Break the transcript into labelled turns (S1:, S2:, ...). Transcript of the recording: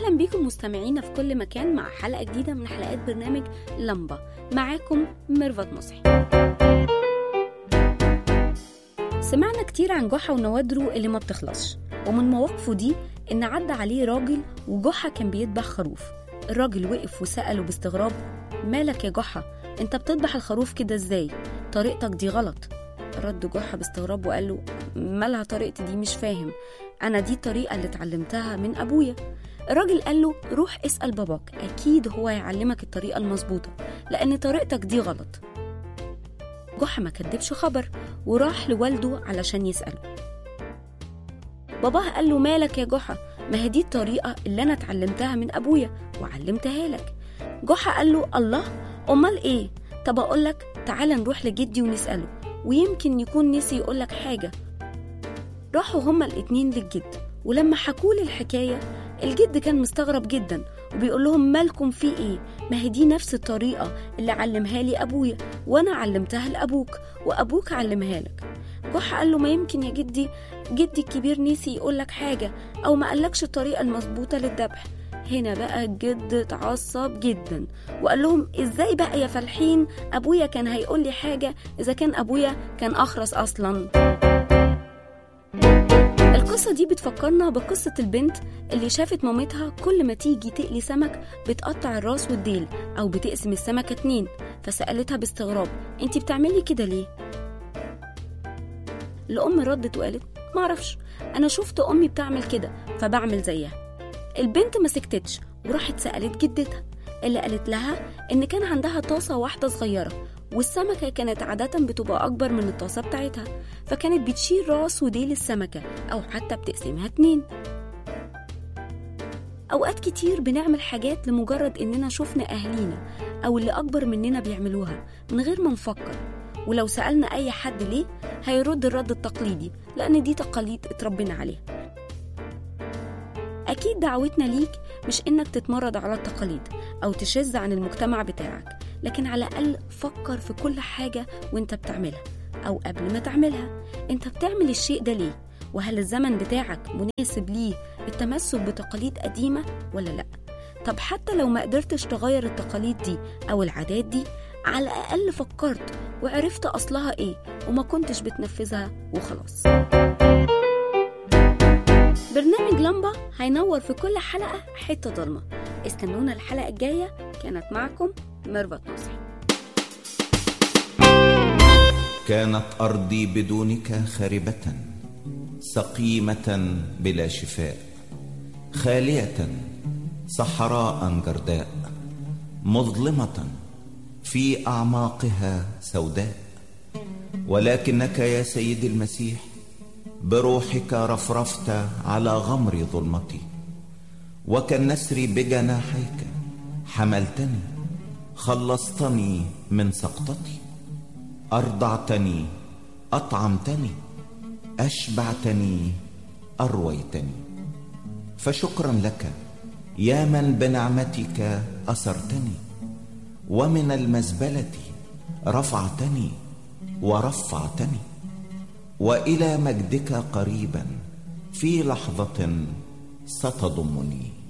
S1: أهلا بيكم مستمعينا في كل مكان مع حلقة جديدة من حلقات برنامج لمبة. معاكم ميرفت مصحي. سمعنا كتير عن جحا ونوادره اللي ما بتخلصش، ومن مواقفه دي إن عدى عليه راجل وجحا كان بيذبح خروف. الراجل وقف وسأله باستغراب: مالك يا جحا؟ انت بتذبح الخروف كده ازاي؟ طريقتك دي غلط. رد جحا باستغراب وقال له: مالها طريقتي دي؟ مش فاهم، أنا دي الطريقة اللي اتعلمتها من أبويا. الراجل قال له: روح اسأل باباك، أكيد هو يعلمك الطريقة المظبوطة، لأن طريقتك دي غلط. جحا ما كدبش خبر وراح لوالده علشان يسأله. باباه قال له: مالك يا جحا؟ ما هي دي الطريقة اللي أنا اتعلمتها من أبويا وعلمتها لك. جحا قال له: الله، أمال إيه؟ طب أقولك، تعال نروح لجدي ونسأله، ويمكن يكون نسي يقولك حاجة. راحوا هما الاتنين للجد، ولما حكولي الحكاية الجد كان مستغرب جدا وبيقول لهم: مالكم في ايه؟ ما هي دي نفس الطريقة اللي علمها لي أبويا، وأنا علمتها لأبوك، وأبوك علمها لك. جحا قال له: ما يمكن يا جدي الكبير نسي يقولك حاجة، أو ما قالكش الطريقة المظبوطة للذبح. هنا بقى الجد اتعصب جدا وقال لهم: ازاي بقى يا فالحين أبويا كان هيقول لي حاجة إذا كان أبويا كان أخرس أصلا؟ القصة دي بتفكرنا بقصة البنت اللي شافت مامتها كل ما تيجي تقلي سمك بتقطع الراس والديل أو بتقسم السمكة 2، فسألتها باستغراب: انتي بتعملي كده ليه؟ الأم ردت وقالت: معرفش، أنا شفت أمي بتعمل كده فبعمل زيها. البنت ما سكتتش وراحت سألت جدتها، اللي قالت لها إن كان عندها طاسة واحدة صغيرة، والسمكة كانت عادة بتبقى أكبر من الطاسة بتاعتها، فكانت بتشيل راس وديل السمكة أو حتى بتقسمها 2. أوقات كتير بنعمل حاجات لمجرد إننا شفنا أهلينا أو اللي أكبر مننا بيعملوها من غير ما نفكر، ولو سألنا أي حد ليه هيرد الرد التقليدي، لأن دي تقاليد اتربينا عليها. أكيد دعوتنا ليك مش إنك تتمرد على التقاليد أو تشذ عن المجتمع بتاعك، لكن على الأقل فكر في كل حاجة وإنت بتعملها أو قبل ما تعملها. إنت بتعمل الشيء ده ليه؟ وهل الزمن بتاعك مناسب ليه التمسك بتقاليد قديمة ولا لأ؟ طب حتى لو ما قدرتش تغير التقاليد دي أو العادات دي، على الأقل فكرت وعرفت أصلها إيه وما كنتش بتنفذها وخلاص. برنامج لمبة هينور في كل حلقة حتة ضلمة. استنونا الحلقة الجاية. كانت معكم ميرفت مصحي.
S2: كانت أرضي بدونك خاربة، سقيمة بلا شفاء، خالية صحراء جرداء، مظلمة في أعماقها سوداء. ولكنك يا سيدي المسيح بروحك رفرفت على غمر ظلمتي، وكالنسر بجناحيك حملتني، خلصتني من سقطتي، أرضعتني، أطعمتني، أشبعتني، أرويتني. فشكرا لك يا من بنعمتك أسرتني، ومن المزبلة رفعتني ورفعتني، وإلى مجدك قريبا في لحظة ستضمني.